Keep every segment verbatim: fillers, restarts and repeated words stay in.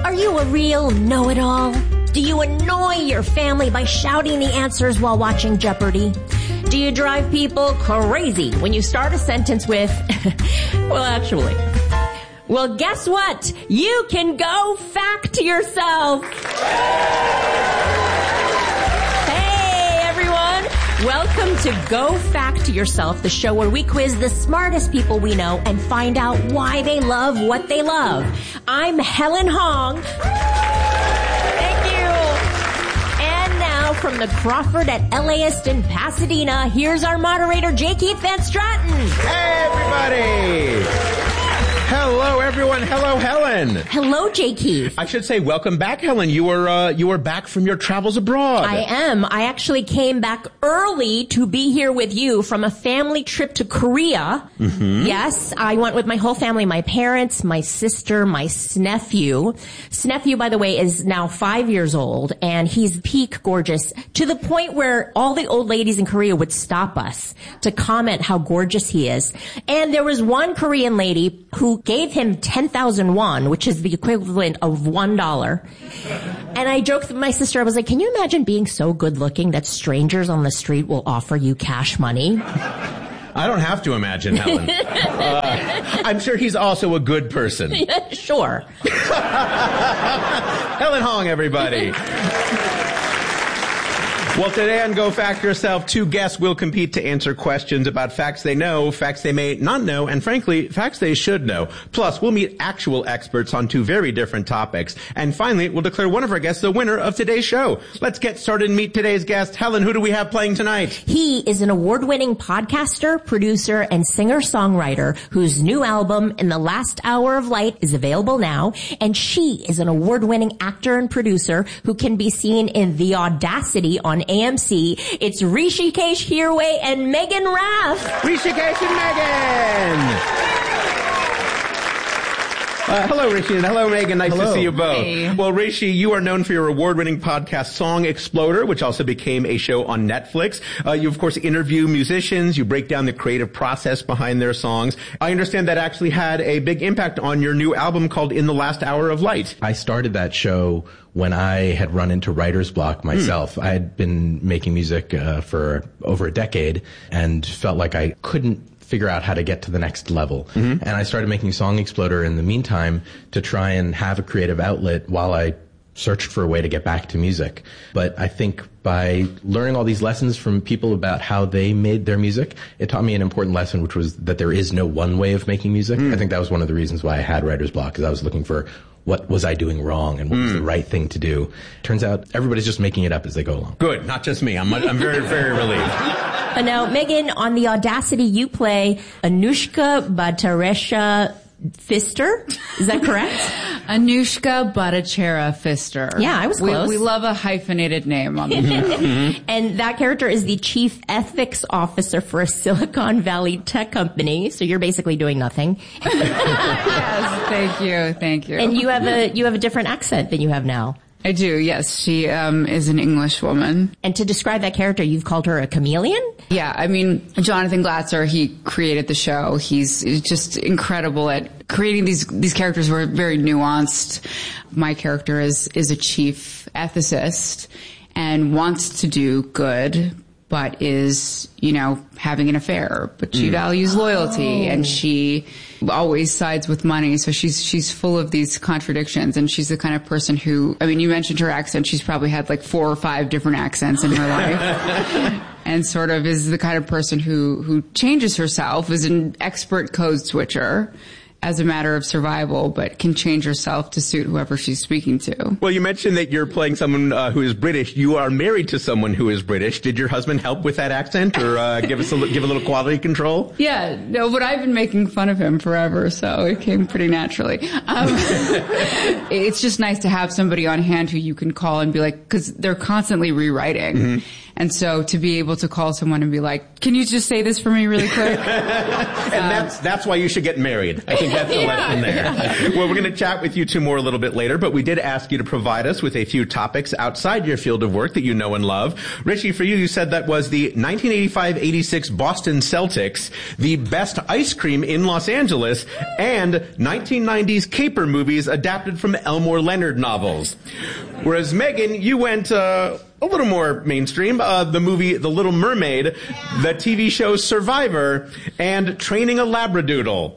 Are you a real know-it-all? Do you annoy your family by shouting the answers while watching Jeopardy? Do you drive people crazy when you start a sentence with, well, actually? Well, guess what? You can go fact yourself. Hey, everyone. Welcome to Go Fact Yourself, the show where we quiz the smartest people we know and find out why they love what they love. I'm Helen Hong. From the Crawford at L A ist in Pasadena, here's our moderator, J. Keith Van Straten. Hey, everybody! Hello, everyone. Hello, Helen. Hello, J. Keith. I should say, welcome back, Helen. You were uh, you were back from your travels abroad. I am. I actually came back early to be here with you from a family trip to Korea. Mm-hmm. Yes, I went with my whole family, my parents, my sister, my nephew. Nephew, by the way, is now five years old, and he's peak gorgeous to the point where all the old ladies in Korea would stop us to comment how gorgeous he is. And there was one Korean lady who gave him ten thousand won, which is the equivalent of one dollar. And I joked with my sister, I was like, can you imagine being so good looking that strangers on the street will offer you cash money? I don't have to imagine, Helen. uh, I'm sure he's also a good person. Yeah, sure. Helen Hong, everybody. Well, today on Go Fact Yourself, two guests will compete to answer questions about facts they know, facts they may not know, and frankly, facts they should know. Plus, we'll meet actual experts on two very different topics. And finally, we'll declare one of our guests the winner of today's show. Let's get started and meet today's guest. Helen, who do we have playing tonight? He is an award-winning podcaster, producer, and singer-songwriter whose new album, In the Last Hour of Light, is available now. And she is an award-winning actor and producer who can be seen in The Audacity on A M C. It's Hrishikesh Hirway and Megan Raff. Hrishikesh and Megan! Uh, hello, Rishi, and hello, Megan. Nice hello. to see you both. Hey. Well, Rishi, you are known for your award-winning podcast, Song Exploder, which also became a show on Netflix. Uh, you, of course, interview musicians. You break down the creative process behind their songs. I understand that actually had a big impact on your new album called In the Last Hour of Light. I started that show when I had run into writer's block myself. Mm. I had been making music uh, for over a decade and felt like I couldn't figure out how to get to the next level. Mm-hmm. And I started making Song Exploder in the meantime to try and have a creative outlet while I searched for a way to get back to music. But I think by learning all these lessons from people about how they made their music, it taught me an important lesson, which was that there is no one way of making music. Mm. I think that was one of the reasons why I had writer's block, because I was looking for what was I doing wrong and what mm. was the right thing to do. Turns out everybody's just making it up as they go along. Good, not just me. I'm I'm very, very relieved. Uh, now, Megan, on The Audacity, you play Anushka Bhattacharya Pfister. Is that correct? Anushka Bhattacharya Pfister. Yeah, I was close. We, we love a hyphenated name on the show. And that character is the chief ethics officer for a Silicon Valley tech company. So you're basically doing nothing. Yes, thank you, thank you. And you have a you have a different accent than you have now. I do, yes. She um is an English woman. And to describe that character, you've called her a chameleon? Yeah, I mean, Jonathan Glatzer, he created the show. He's just incredible at creating these these characters who are very nuanced. My character is is a chief ethicist and wants to do good, but is, you know, having an affair. But she mm. values loyalty, oh. and she always sides with money. So she's she's full of these contradictions, and she's the kind of person who, I mean, you mentioned her accent. She's probably had like four or five different accents in her life. And sort of is the kind of person who, who changes herself, is an expert code switcher as a matter of survival, but can change herself to suit whoever she's speaking to. Well, you mentioned that you're playing someone uh, who is British. You are married to someone who is British. Did your husband help with that accent, or uh, give us a, give a little quality control? Yeah, no, but I've been making fun of him forever, so it came pretty naturally. Um, it's just nice to have somebody on hand who you can call and be like, because they're constantly rewriting. Mm-hmm. And so to be able to call someone and be like, can you just say this for me really quick? and um, that's that's why you should get married. I think get the lesson there. Well, we're going to chat with you two more a little bit later, but we did ask you to provide us with a few topics outside your field of work that you know and love. Richie, for you, you said that was the nineteen eighty-five eighty-six Boston Celtics, the best ice cream in Los Angeles, and nineteen nineties caper movies adapted from Elmore Leonard novels. Whereas Megan, you went uh, a little more mainstream. Uh, the movie The Little Mermaid, the T V show Survivor, and Training a Labradoodle.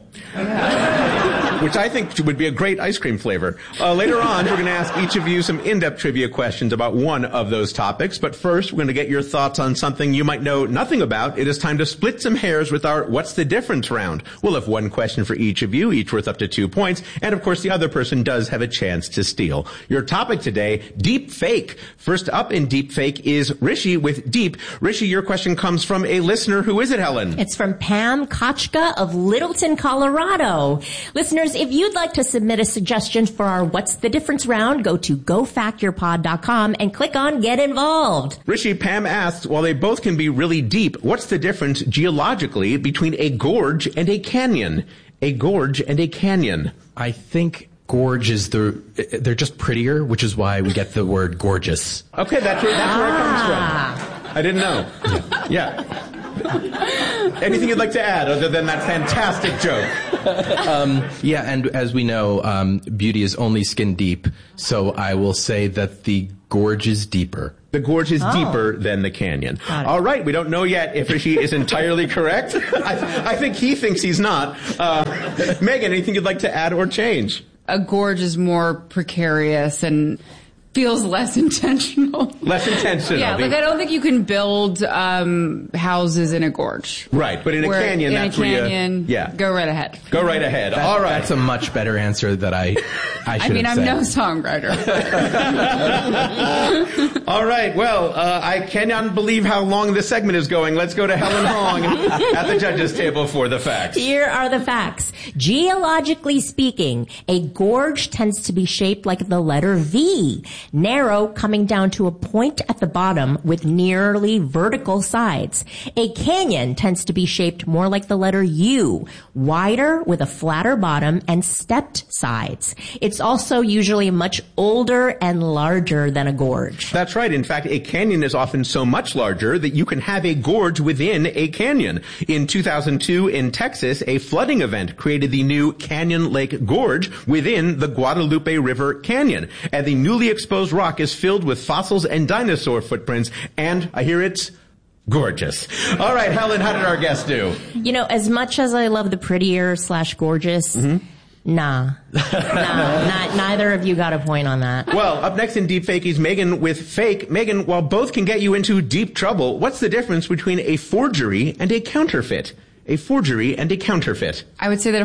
Which I think would be a great ice cream flavor. Uh, later on, we're going to ask each of you some in-depth trivia questions about one of those topics. But first, we're going to get your thoughts on something you might know nothing about. It is time to split some hairs with our What's the Difference round. We'll have one question for each of you, each worth up to two points. And of course, the other person does have a chance to steal. Your topic today, deep fake. First up in deep fake is Rishi with Deep. Rishi, your question comes from a listener. Who is it, Helen? It's from Pam Kochka of Littleton, Colorado. Listeners, if you'd like to submit a suggestion for our What's the Difference round, go to go fact your pod dot com and click on Get Involved. Rishi, Pam asks, while they both can be really deep, what's the difference geologically between a gorge and a canyon? A gorge and a canyon. I think gorge is the, they're just prettier, which is why we get the word gorgeous. Okay, that's where, that's where Ah. it comes from. I didn't know. Yeah. yeah. Anything you'd like to add other than that fantastic joke? Um, yeah, and as we know, um, beauty is only skin deep, so I will say that the gorge is deeper. The gorge is Oh. deeper than the canyon. All right, we don't know yet if Rishi is entirely correct. I, I think he thinks he's not. Uh, Megan, anything you'd like to add or change? A gorge is more precarious and feels less intentional. Less intentional. Yeah, like I don't think you can build um, houses in a gorge. Right, but in a Where canyon, in that's a where canyon, you... Yeah. go right ahead. Go right ahead. That, All right. That's a much better answer that I, I should I mean, have I'm said. no songwriter. All right, well, uh, I cannot believe how long this segment is going. Let's go to Helen Hong at the judges' table for the facts. Here are the facts. Geologically speaking, a gorge tends to be shaped like the letter V, narrow, coming down to a point at the bottom with nearly vertical sides. A canyon tends to be shaped more like the letter U, wider with a flatter bottom and stepped sides. It's also usually much older and larger than a gorge. That's right. In fact, a canyon is often so much larger that you can have a gorge within a canyon. In two thousand two in Texas, a flooding event created the new Canyon Lake Gorge within the Guadalupe River Canyon. And the newly exposed rock is filled with fossils and dinosaur footprints, and I hear it's gorgeous. All right, Helen, how did our guests do? You know, as much as I love the prettier slash gorgeous, Mm-hmm. nah. nah, not, neither of you got a point on that. Well, up next in Deep Fake is Megan with Fake. Megan, while both can get you into deep trouble, what's the difference between a forgery and a counterfeit? A forgery and a counterfeit. I would say that a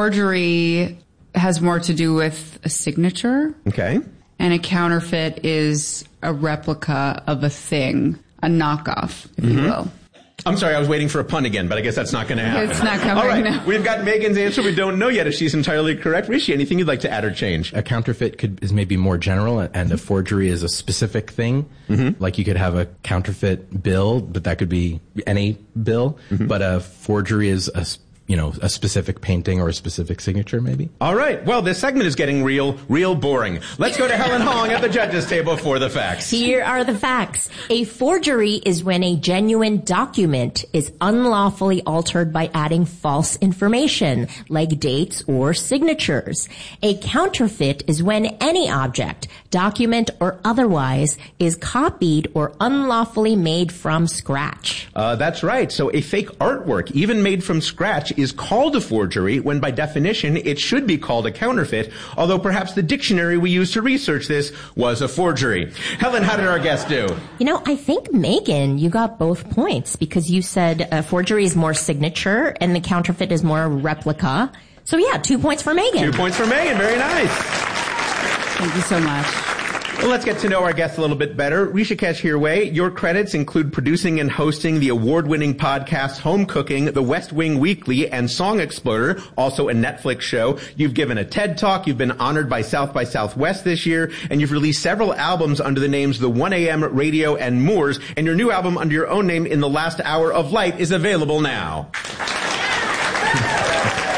forgery has more to do with a signature. Okay. And a counterfeit is a replica of a thing, a knockoff, if Mm-hmm. you will. I'm sorry, I was waiting for a pun again, but I guess that's not going to happen. It's not coming All right, now. we've got Megan's answer. We don't know yet if she's entirely correct. Rishi, anything you'd like to add or change? A counterfeit could is maybe more general, and a forgery is a specific thing. Mm-hmm. Like you could have a counterfeit bill, but that could be any bill. Mm-hmm. But a forgery is a s- you know a specific painting or a specific signature, maybe. All right. Well, this segment is getting real, real boring. Let's go to Helen Hong at the judges' table for the facts. Here are the facts. A forgery is when a genuine document is unlawfully altered by adding false information, like dates or signatures. A counterfeit is when any object, document or otherwise, is copied or unlawfully made from scratch. Uh, that's right. So a fake artwork, even made from scratch, is called a forgery when by definition it should be called a counterfeit, although perhaps the dictionary we used to research this was a forgery. Helen, how did our guest do? You know, I think, Megan, you got both points because you said uh, forgery is more signature and the counterfeit is more replica. So yeah, two points for Megan. Two points for Megan. Very nice. Thank you so much. Well, let's get to know our guests a little bit better. Rishikesh Hirway, your credits include producing and hosting the award-winning podcast Home Cooking, The West Wing Weekly, and Song Exploder, also a Netflix show. You've given a TED Talk, you've been honored by South by Southwest this year, and you've released several albums under the names The one A M Radio and Moors, and your new album under your own name, In the Last Hour of Light, is available now.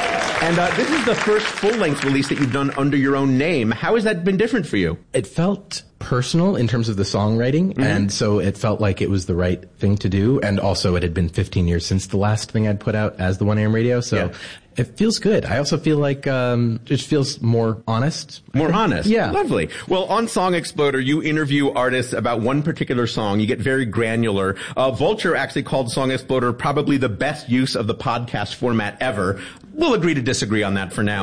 And uh, this is the first full-length release that you've done under your own name. How has that been different for you? It felt personal in terms of the songwriting, mm-hmm. and so it felt like it was the right thing to do. And also, it had been fifteen years since the last thing I'd put out as the one A M radio, so yeah. It feels good. I also feel like um, it feels more honest. More honest? Yeah. Lovely. Well, on Song Exploder, you interview artists about one particular song. You get very granular. Uh, Vulture actually called Song Exploder probably the best use of the podcast format ever. We'll agree to disagree on that for now.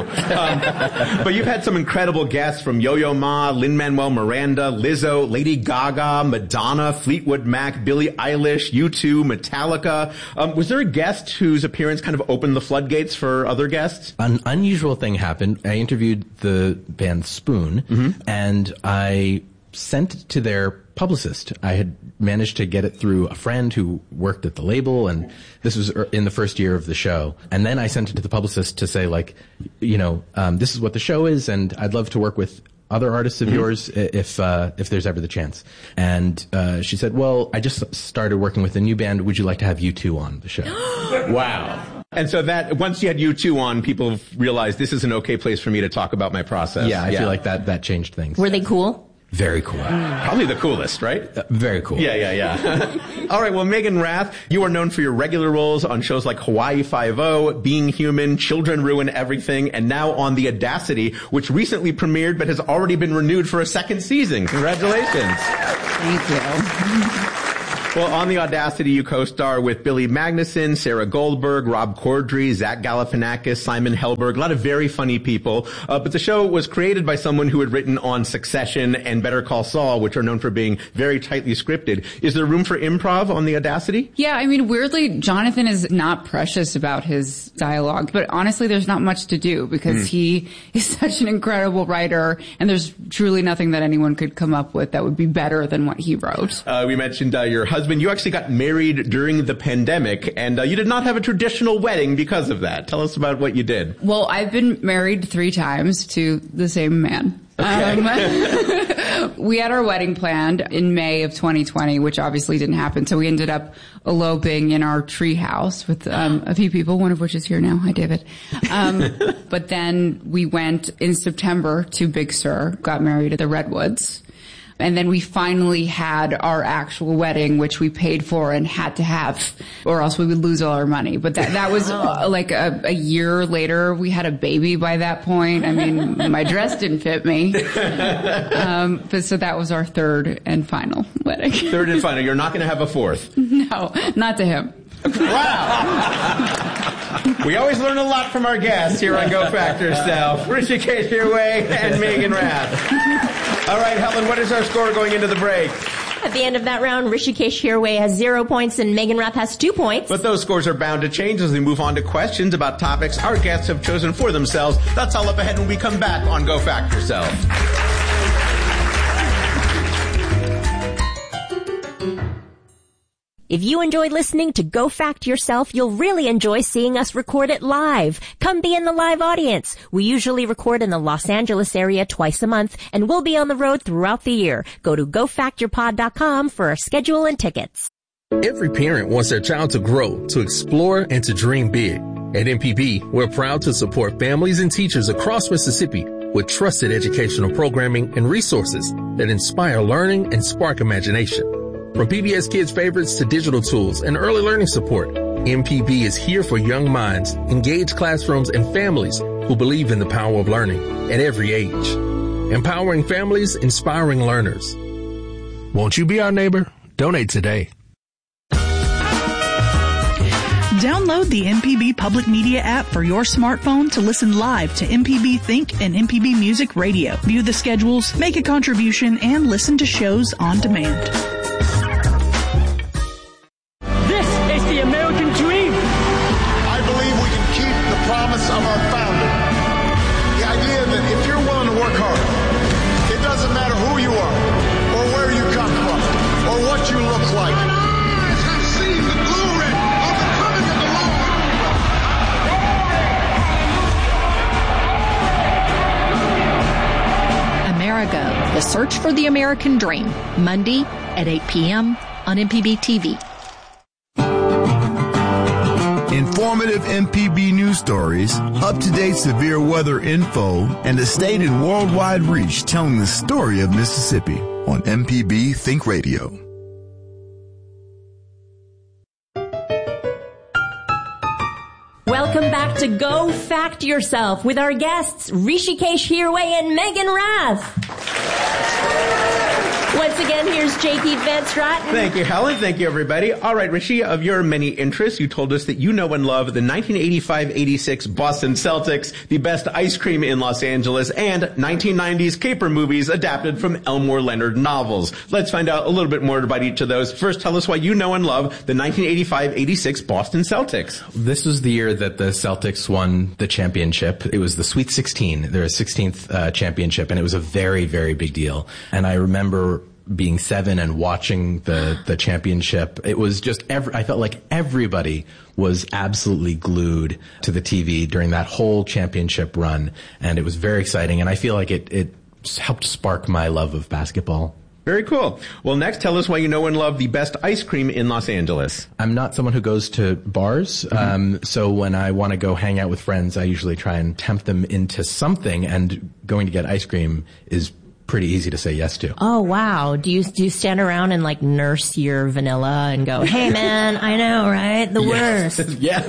Um, but you've had some incredible guests from Yo-Yo Ma, Lin-Manuel Miranda, Lizzo, Lady Gaga, Madonna, Fleetwood Mac, Billie Eilish, U two, Metallica. Um, was there a guest whose appearance kind of opened the floodgates for other guests? An unusual thing happened. I interviewed the band Spoon, mm-hmm. and I sent to their publicist. I had managed to get it through a friend who worked at the label, and this was in the first year of the show. And then I sent it to the publicist to say, like, you know, um, this is what the show is, and I'd love to work with other artists of mm-hmm. yours if uh, if there's ever the chance. And uh, she said, well, I just started working with a new band. Would you like to have U two on the show? Wow. And so that, once you had U two on, people realized this is an okay place for me to talk about my process. Yeah, I yeah. feel like that, that changed things. Were they cool? Very cool. Probably the coolest, right? Uh, very cool. Yeah, yeah, yeah. All right, well, Megan Rath, you are known for your regular roles on shows like Hawaii Five-O, Being Human, Children Ruin Everything, and now on The Audacity, which recently premiered but has already been renewed for a second season. Congratulations. Thank you. Well, on The Audacity, you co-star with Billy Magnuson, Sarah Goldberg, Rob Corddry, Zach Galifianakis, Simon Helberg, a lot of very funny people. Uh, but the show was created by someone who had written on Succession and Better Call Saul, which are known for being very tightly scripted. Is there room for improv on The Audacity? Yeah, I mean, weirdly, Jonathan is not precious about his dialogue, but honestly, there's not much to do because mm. he is such an incredible writer, and there's truly nothing that anyone could come up with that would be better than what he wrote. Uh, we mentioned uh, your husband. You actually got married during the pandemic, and uh, you did not have a traditional wedding because of that. Tell us about what you did. Well, I've been married three times to the same man. Okay. Um, we had our wedding planned in May of twenty twenty, which obviously didn't happen. So we ended up eloping in our tree house with um, a few people, one of which is here now. Hi, David. Um, but then we went in September to Big Sur, got married at the Redwoods. And then we finally had our actual wedding, which we paid for and had to have, or else we would lose all our money. But that that was uh, like a, a year later. We had a baby by that point. I mean, my dress didn't fit me. Um, but so that was our third and final wedding. Third and final. You're not going to have a fourth? No, not to him. Wow. We always learn a lot from our guests here on Go Fact Yourself. Hrishikesh Hirway and Megan Rath. All right, Helen, what is our score going into the break? At the end of that round, Hrishikesh Hirway has zero points and Megan Rath has two points. But those scores are bound to change as we move on to questions about topics our guests have chosen for themselves. That's all up ahead when we come back on Go Fact Yourself. If you enjoyed listening to Go Fact Yourself, you'll really enjoy seeing us record it live. Come be in the live audience. We usually record in the Los Angeles area twice a month, and we'll be on the road throughout the year. Go to go fact your pod dot com for our schedule and tickets. Every parent wants their child to grow, to explore, and to dream big. At M P B, we're proud to support families and teachers across Mississippi with trusted educational programming and resources that inspire learning and spark imagination. From P B S Kids Favorites to digital tools and early learning support, M P B is here for young minds, engaged classrooms, and families who believe in the power of learning at every age. Empowering families, inspiring learners. Won't you be our neighbor? Donate today. Download the M P B Public Media app for your smartphone to listen live to M P B Think and M P B Music Radio. View the schedules, make a contribution, and listen to shows on demand. This is the American dream. I believe we can keep the promise of our founder. The idea that if you're willing to work hard, it doesn't matter who you are, or where you come from, or what you look like. Our eyes have seen the glory of the coming of the Lord. Amerigo, The Search for the American Dream, Monday at eight p.m. on M P B T V. Informative M P B news stories, up-to-date severe weather info, and a state and worldwide reach telling the story of Mississippi on M P B Think Radio. Welcome back to Go Fact Yourself with our guests, Rishikesh Hirway and Megan Rath. Once again, here's J P Van Straten. Thank you, Helen. Thank you, everybody. All right, Rishi, of your many interests, you told us that you know and love the nineteen eighty-five eighty-six Boston Celtics, the best ice cream in Los Angeles, and nineteen nineties caper movies adapted from Elmore Leonard novels. Let's find out a little bit more about each of those. First, tell us why you know and love the nineteen eighty-five eighty-six Boston Celtics. This was the year that the Celtics won the championship. It was the Sweet sixteen, their sixteenth uh, championship, and it was a very, very big deal. And I remember being seven and watching the, the championship. It was just every, I felt like everybody was absolutely glued to the T V during that whole championship run. And it was very exciting. And I feel like it, it helped spark my love of basketball. Very cool. Well, next, tell us why you know and love the best ice cream in Los Angeles. I'm not someone who goes to bars. Mm-hmm. Um, so when I want to go hang out with friends, I usually try and tempt them into something. And going to get ice cream is pretty easy to say yes to. Oh, wow. Do you do you stand around and like nurse your vanilla and go, hey man, I know, right? The yes. worst. Yeah.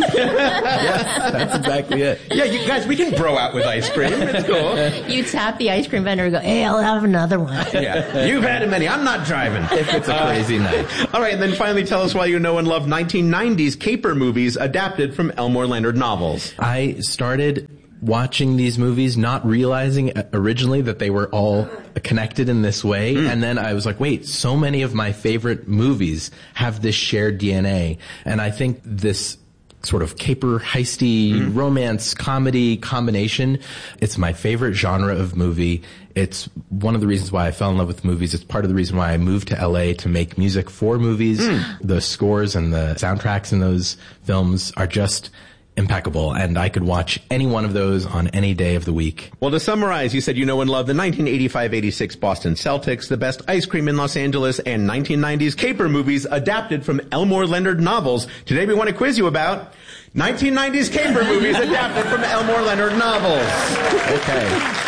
Yes, that's exactly it. Yeah, you guys, we can bro out with ice cream. It's cool. You tap the ice cream vendor and go, hey, I'll have another one. Yeah. You've had many. I'm not driving. If it's a crazy uh, night. All right, and then finally tell us why you know and love nineteen nineties caper movies adapted from Elmore Leonard novels. I started watching these movies, not realizing originally that they were all connected in this way. Mm. And then I was like, wait, so many of my favorite movies have this shared D N A. And I think this sort of caper, heisty, mm. romance, comedy combination, it's my favorite genre of movie. It's one of the reasons why I fell in love with movies. It's part of the reason why I moved to L A to make music for movies. Mm. The scores and the soundtracks in those films are just impeccable, and I could watch any one of those on any day of the week. Well, to summarize, you said you know and love the nineteen eighty-five eighty-six Boston Celtics, the best ice cream in Los Angeles, and nineteen nineties caper movies adapted from Elmore Leonard novels. Today we want to quiz you about nineteen nineties caper movies adapted from Elmore Leonard novels. Okay.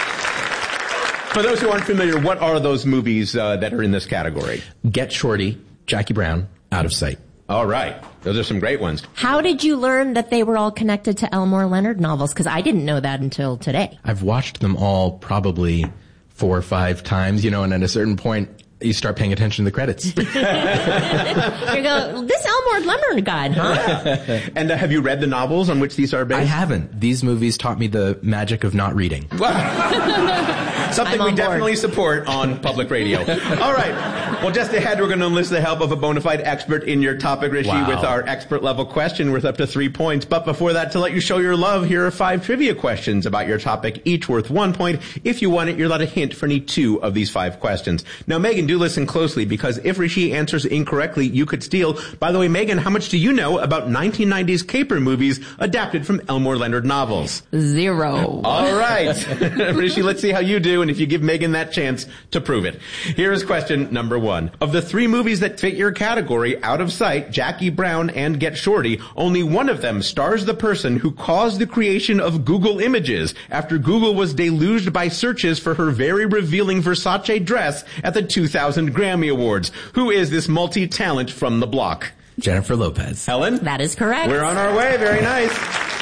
For those who aren't familiar, what are those movies uh, that are in this category? Get Shorty, Jackie Brown, Out of Sight. All right. Those are some great ones. How did you learn that they were all connected to Elmore Leonard novels? Because I didn't know that until today. I've watched them all probably four or five times, you know, and at a certain point, you start paying attention to the credits. You go, this Elmore Leonard guy, huh? And uh, have you read the novels on which these are based? I haven't. These movies taught me the magic of not reading. Something we board. definitely support on public radio. All right. Well, just ahead, we're going to enlist the help of a bona fide expert in your topic, Rishi, wow. with our expert level question worth up to three points. But before that, to let you show your love, here are five trivia questions about your topic, each worth one point. If you want it, you're allowed a hint for any two of these five questions. Now, Megan, do listen closely, because if Rishi answers incorrectly, you could steal. By the way, Megan, how much do you know about nineteen nineties caper movies adapted from Elmore Leonard novels? Zero. All right. Rishi, let's see how you do, and if you give Megan that chance to prove it. Here is question number one. Of the three movies that fit your category, Out of Sight, Jackie Brown, and Get Shorty, only one of them stars the person who caused the creation of Google Images after Google was deluged by searches for her very revealing Versace dress at the two thousand Grammy Awards. Who is this multi-talent from the block? Jennifer Lopez. Helen? That is correct. We're on our way. Very nice.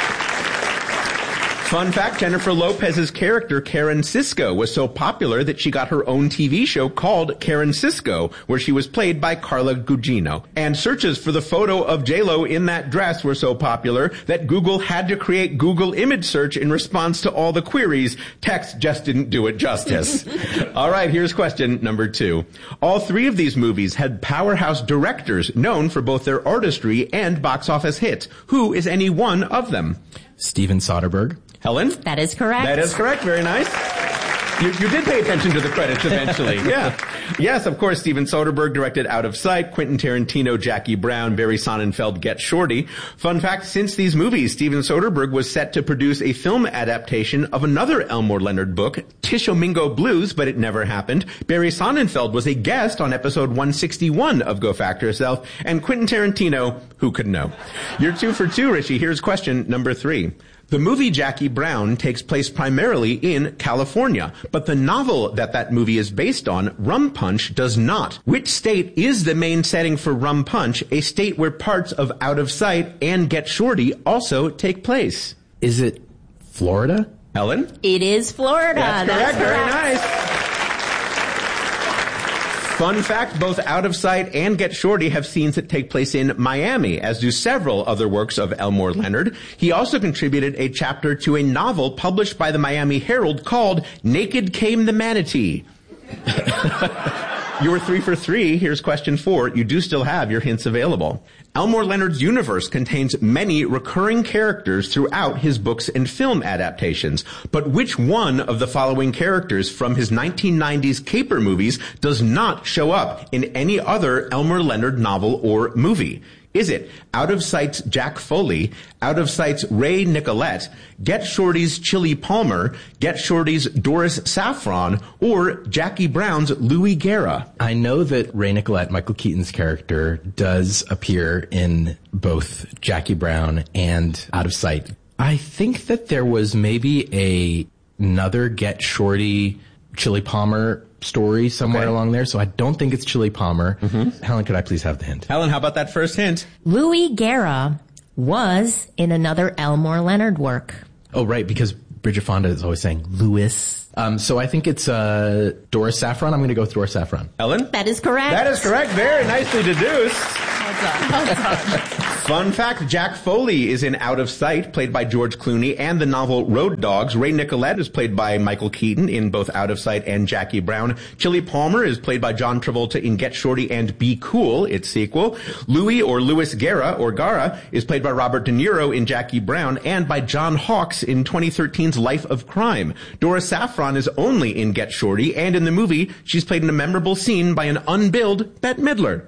Fun fact, Jennifer Lopez's character, Karen Cisco, was so popular that she got her own T V show called Karen Cisco, where she was played by Carla Gugino. And searches for the photo of J-Lo in that dress were so popular that Google had to create Google image search in response to all the queries. Text just didn't do it justice. All right, here's question number two. All three of these movies had powerhouse directors known for both their artistry and box office hits. Who is any one of them? Steven Soderbergh. Helen? That is correct. That is correct. Very nice. You, you did pay attention to the credits eventually. Yeah. Yes, of course, Steven Soderbergh directed Out of Sight, Quentin Tarantino, Jackie Brown, Barry Sonnenfeld, Get Shorty. Fun fact, since these movies, Steven Soderbergh was set to produce a film adaptation of another Elmore Leonard book, Tishomingo Blues, but it never happened. Barry Sonnenfeld was a guest on episode one sixty-one of Go Fact Yourself, and Quentin Tarantino, who could know? You're two for two, Richie. Here's question number three. The movie Jackie Brown takes place primarily in California, but the novel that that movie is based on, Rum Punch, does not. Which state is the main setting for Rum Punch, a state where parts of Out of Sight and Get Shorty also take place? Is it Florida? Ellen? It is Florida. That's correct. That's Very correct. nice. Fun fact, both Out of Sight and Get Shorty have scenes that take place in Miami, as do several other works of Elmore Leonard. He also contributed a chapter to a novel published by the Miami Herald called Naked Came the Manatee. You're three for three. Here's question four. You do still have your hints available. Elmore Leonard's universe contains many recurring characters throughout his books and film adaptations. But which one of the following characters from his nineteen nineties caper movies does not show up in any other Elmore Leonard novel or movie? Is it Out of Sight's Jack Foley, Out of Sight's Ray Nicolette, Get Shorty's Chili Palmer, Get Shorty's Doris Saffron, or Jackie Brown's Louis Guerra? I know that Ray Nicolette, Michael Keaton's character, does appear in both Jackie Brown and Out of Sight. I think that there was maybe a another Get Shorty Chili Palmer story somewhere okay. along there, so I don't think it's Chili Palmer. Mm-hmm. Helen, could I please have the hint? Helen, how about that first hint? Louis Guerra was in another Elmore Leonard work. Oh, right, because Bridget Fonda is always saying Louis. Um, so I think it's uh, Doris Saffron. I'm going to go with Doris Saffron. Ellen? That is correct. That is correct. Very nicely deduced. Well done. Well done. Fun fact, Jack Foley is in Out of Sight, played by George Clooney, and the novel Road Dogs. Ray Nicolette is played by Michael Keaton in both Out of Sight and Jackie Brown. Chili Palmer is played by John Travolta in Get Shorty and Be Cool, its sequel. Louis, or Louis Guerra, or Gara, is played by Robert De Niro in Jackie Brown and by John Hawkes in twenty thirteen's Life of Crime. Doris Saffron is only in Get Shorty, and in the movie, she's played in a memorable scene by an unbilled Bette Midler.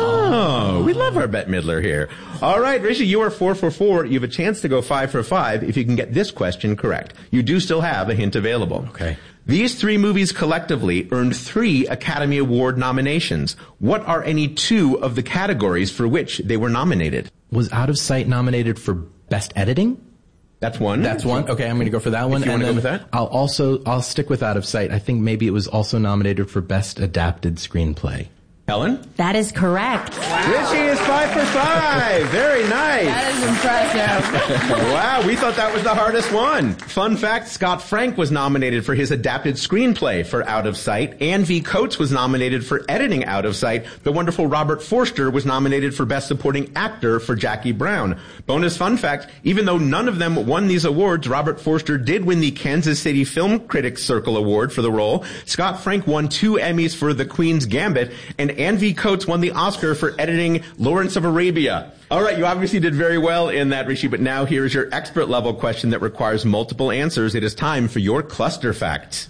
Oh, we love our Bette Midler here. All right, Rishi, you are four for four. You have a chance to go five for five if you can get this question correct. You do still have a hint available. Okay. These three movies collectively earned three Academy Award nominations. What are any two of the categories for which they were nominated? Was Out of Sight nominated for Best Editing? That's one. That's one. Okay, I'm going to go for that one. If you and want to then go with that? I'll also, I'll stick with Out of Sight. I think maybe it was also nominated for Best Adapted Screenplay. Helen? That is correct. Wow. Richie is five for five. Very nice. That is impressive. Wow, we thought that was the hardest one. Fun fact, Scott Frank was nominated for his adapted screenplay for Out of Sight. Ann V. Coates was nominated for editing Out of Sight. The wonderful Robert Forster was nominated for Best Supporting Actor for Jackie Brown. Bonus fun fact, even though none of them won these awards, Robert Forster did win the Kansas City Film Critics Circle Award for the role. Scott Frank won two Emmys for The Queen's Gambit, and Ann V. Coates won the Oscar for editing Lawrence of Arabia. All right, you obviously did very well in that, Rishi, but now here's your expert level question that requires multiple answers. It is time for your cluster fact.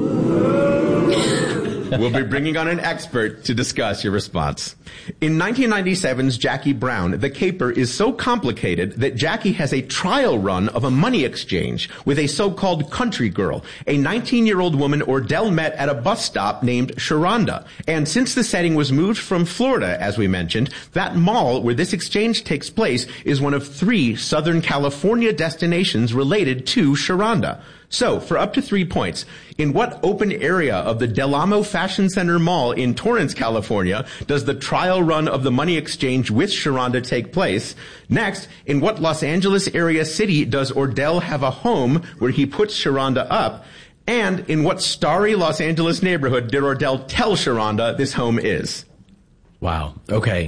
We'll be bringing on an expert to discuss your response. In nineteen ninety-seven's Jackie Brown, the caper is so complicated that Jackie has a trial run of a money exchange with a so-called country girl, a nineteen-year-old woman Ordell met at a bus stop named Sharonda. And since the setting was moved from Florida, as we mentioned, that mall where this exchange takes place is one of three Southern California destinations related to Sharonda. So, for up to three points, in what open area of the Del Amo Fashion Center Mall in Torrance, California, does the trial run of the money exchange with Sharonda take place? Next, in what Los Angeles area city does Ordell have a home where he puts Sharonda up? And in what starry Los Angeles neighborhood did Ordell tell Sharonda this home is? Wow. Okay.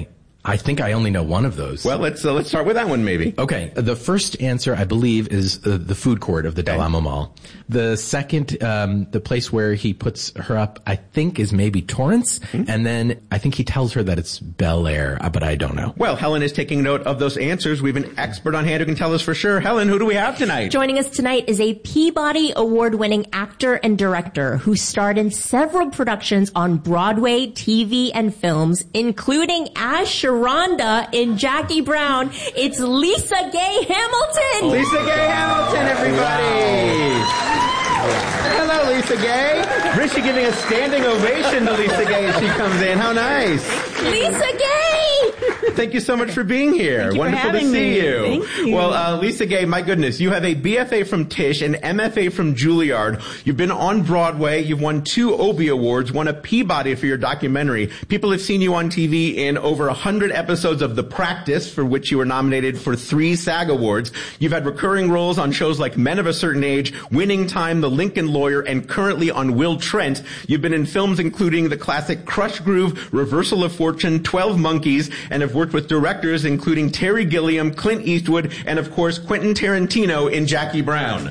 I think I only know one of those. Well, let's uh, let's start with that one, maybe. Okay. The first answer, I believe, is uh, the food court of the Del Amo Mall. The second, um, the place where he puts her up, I think, is maybe Torrance. Mm-hmm. And then I think he tells her that it's Bel Air, but I don't know. Well, Helen is taking note of those answers. We have an expert on hand who can tell us for sure. Helen, who do we have tonight? Joining us tonight is a Peabody Award-winning actor and director who starred in several productions on Broadway, T V, and films, including as Sharonda in Jackie Brown. It's Lisa Gay Hamilton. Lisa Gay Hamilton, everybody. Hello, Lisa Gay. Rishi giving a standing ovation to Lisa Gay as she comes in. How nice. Lisa Gay. Thank you so much for being here. Thank you Wonderful for to see me. you. Thank you. Well, uh, Lisa Gay, my goodness, you have a B F A from Tisch, an M F A from Juilliard. You've been on Broadway. You've won two Obie Awards, won a Peabody for your documentary. People have seen you on T V in over one hundred episodes of The Practice, for which you were nominated for three SAG Awards. You've had recurring roles on shows like Men of a Certain Age, Winning Time, The Lincoln Lawyer, and currently on Will Trent. You've been in films including the classic Crush Groove, Reversal of Fortune, twelve Monkeys, and have worked with directors including Terry Gilliam, Clint Eastwood, and of course Quentin Tarantino in Jackie Brown.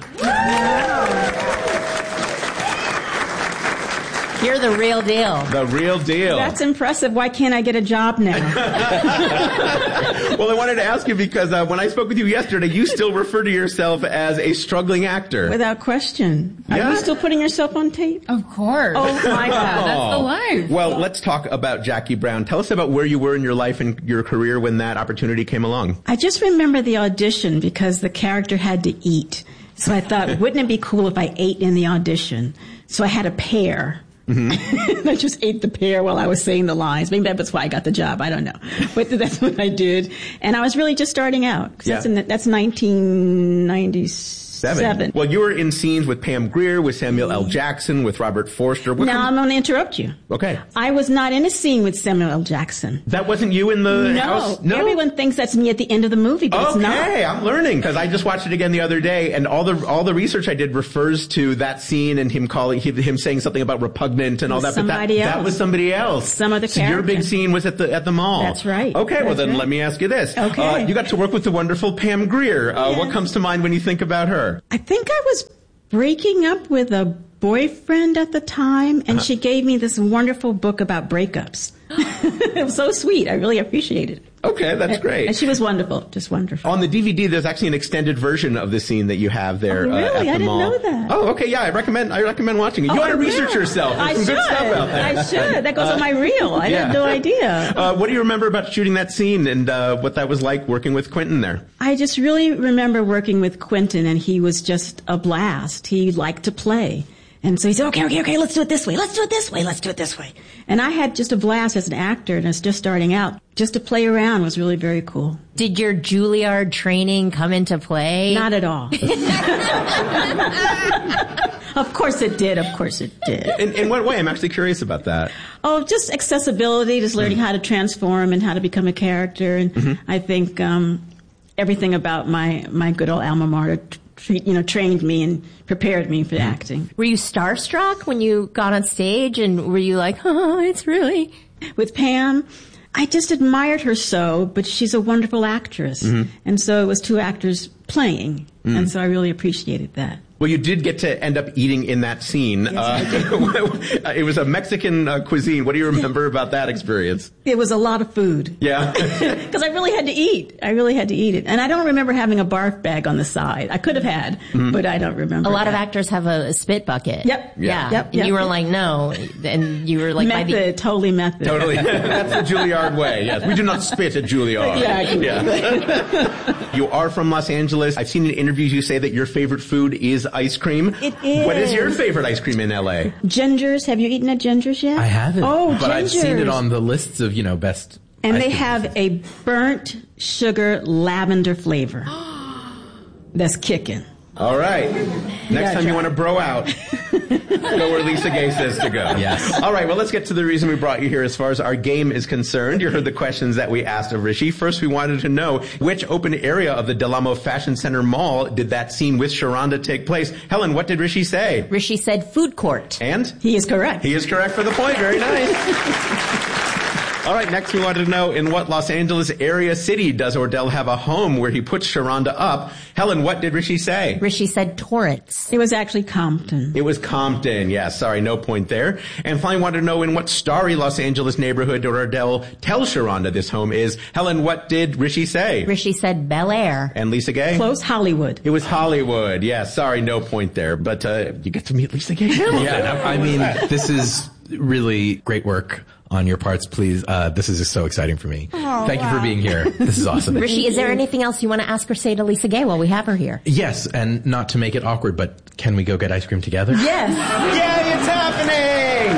You're the real deal. The real deal. That's impressive. Why can't I get a job now? Well, I wanted to ask you because uh, when I spoke with you yesterday, you still refer to yourself as a struggling actor. Without question. Are Yeah. you still putting yourself on tape? Of course. Oh my God. That's the life. Well, let's talk about Jackie Brown. Tell us about where you were in your life and your career when that opportunity came along. I just remember the audition because the character had to eat. So I thought, wouldn't it be cool if I ate in the audition? So I had a pear. Mm-hmm. I just ate the pear while I was saying the lines. Maybe that's why I got the job. I don't know. But that's what I did. And I was really just starting out. 'Cause Yeah. that's, in the, that's nineteen ninety-seven. Seven. Well, you were in scenes with Pam Grier, with Samuel L. Jackson, with Robert Forster. What Now, com- I'm going to interrupt you. Okay. I was not in a scene with Samuel L. Jackson. That wasn't you in the No. house? No. Everyone thinks that's me at the end of the movie, but it's not. Okay, I'm learning because I just watched it again the other day, and all the all the research I did refers to that scene and him calling him, him saying something about repugnant and all that. Somebody but that, else. that was somebody else. Some other so your big character. scene was at the at the mall. That's right. Okay, well That's then right. let me ask you this. Okay. Uh, you got to work with the wonderful Pam Grier. Uh, Yeah. What comes to mind when you think about her? I think I was breaking up with a boyfriend at the time, and Uh-huh. she gave me this wonderful book about breakups. It was so sweet. I really appreciated it. Okay, that's great. And she was wonderful, just wonderful. On the D V D, there's actually an extended version of the scene that you have there Oh, really? uh, at the I didn't mall. know that. Oh, okay, yeah, I recommend I recommend watching it. You Oh, ought to I research will. yourself. There's I some should. good stuff out there. I should. That goes on my reel. I yeah. had no idea. Uh, what do you remember about shooting that scene and uh, what that was like working with Quentin there? I just really remember working with Quentin, and he was just a blast. He liked to play. And so he said, okay, okay, okay, let's do it this way. Let's do it this way. Let's do it this way. And I had just a blast as an actor, and I was just starting out. Just to play around was really very cool. Did your Juilliard training come into play? Not at all. Of course it did. Of course it did. In, in what way? I'm actually curious about that. Oh, just accessibility, just learning how to transform and how to become a character. And Mm-hmm. I think um, everything about my, my good old alma mater, t- you know, trained me and prepared me for acting. Were you starstruck when you got on stage, and were you like, oh, it's really... With Pam, I just admired her so, but she's a wonderful actress. Mm-hmm. And so it was two actors playing. Mm. And so I really appreciated that. Well, you did get to end up eating in that scene. Yes, uh, it was a Mexican uh, cuisine. What do you remember about that experience? It was a lot of food. Yeah. Because I really had to eat. I really had to eat it. And I don't remember having a barf bag on the side. I could have had, Mm-hmm. but I don't remember. A lot that. of actors have a, a spit bucket. Yep. Yeah. Yep, And yep, you were yep. like, no. And you were like, by Method, the, totally method. Totally. That's the Juilliard way. Yes. We do not spit at Juilliard. Exactly. Yeah. You are from Los Angeles. I've seen in interviews you say that your favorite food is ice cream. It is. What is your favorite ice cream in L A? Ginger's. Have you eaten at Ginger's yet? I haven't. Oh, but I've seen it Ginger's. on the lists of, you know, best. And ice they cream have places. a burnt sugar lavender flavor. That's kicking. All right. Next time try you want to bro out, go where Lisa Gay says to go. Yes. All right. Well, let's get to the reason we brought you here as far as our game is concerned. You heard the questions that we asked of Rishi. First, we wanted to know which open area of the Del Amo Fashion Center Mall did that scene with Sharonda take place. Helen, what did Rishi say? Rishi said food court. And? He is correct. He is correct for the point. Very nice. All right, next we wanted to know, in what Los Angeles area city does Ordell have a home where he puts Sharonda up? Helen, what did Rishi say? Rishi said Torrance. It was actually Compton. It was Compton, yes. Yeah, sorry, no point there. And finally wanted to know, in what starry Los Angeles neighborhood did Ordell tell Sharonda this home is? Helen, what did Rishi say? Rishi said Bel Air. And Lisa Gay? Close Hollywood. It was Hollywood, yeah. Sorry, no point there. But uh, you get to meet Lisa Gay. Yeah, I mean, this is really great work on your parts. Please, uh, this is just so exciting for me. Oh, Thank wow. you for being here. This is awesome. Rishi, is there anything else you want to ask or say to Lisa Gay while we have her here? Yes, and not to make it awkward, but can we go get ice cream together? Yes. Yay, it's happening!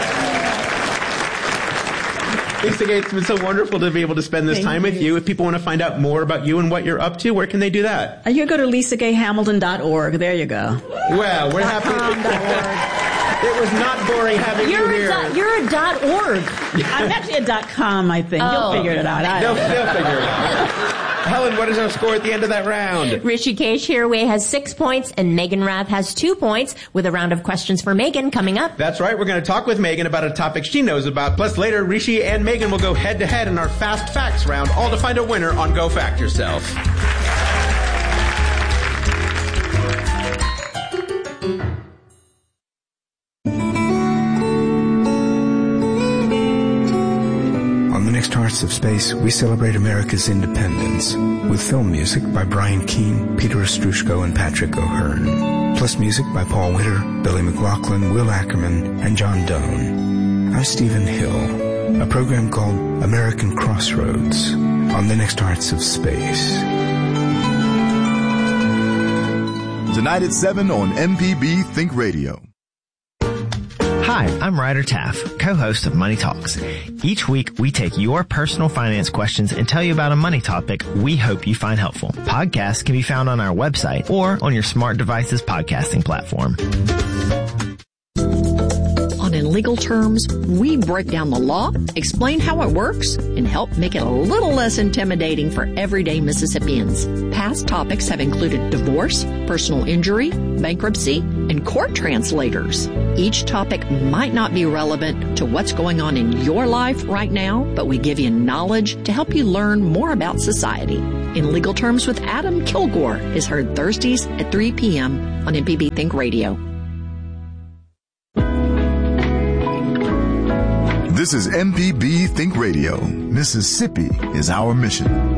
Lisa Gay, it's been so wonderful to be able to spend this Thank time with you. If people want to find out more about you and what you're up to, where can they do that? Uh, You go to lisa gay hamilton dot org. There you go. Well, we're happy. It was not boring having You're you a here. dot, you're a dot org. I'm actually a dot com, I think. Oh. You'll figure it out. I They'll, don't know. they'll figure it out. Helen, what is our score at the end of that round? Rishi Hirway has six points and Megan Rath has two points, with a round of questions for Megan coming up. That's right. We're going to talk with Megan about a topic she knows about. Plus later, Rishi and Megan will go head to head in our Fast Facts round, all to find a winner on Go Fact Yourself. On the next Hearts of Space, we celebrate America's independence with film music by Brian Keane, Peter Ostroushko, and Patrick O'Hearn, plus music by Paul Witter, Billy McLaughlin, Will Ackerman, and John Doan. I'm Stephen Hill, a program called American Crossroads on the next Hearts of Space. Tonight at seven on M P B Think Radio. Hi, I'm Ryder Taff, co-host of Money Talks. Each week, we take your personal finance questions and tell you about a money topic we hope you find helpful. Podcasts can be found on our website or on your smart device's podcasting platform. On In Legal Terms, we break down the law, explain how it works, and help make it a little less intimidating for everyday Mississippians. Past topics have included divorce, personal injury, bankruptcy, and court translators. Each topic might not be relevant to what's going on in your life right now, but we give you knowledge to help you learn more about society. In Legal Terms with Adam Kilgore is heard Thursdays at three p.m. on M P B Think Radio. This is M P B Think Radio. Mississippi is our mission.